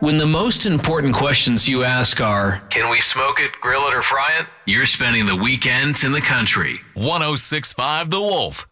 When the most important questions you ask are, can we smoke it, grill it, or fry it? You're spending the weekend in the country. 106.5 The Wolf.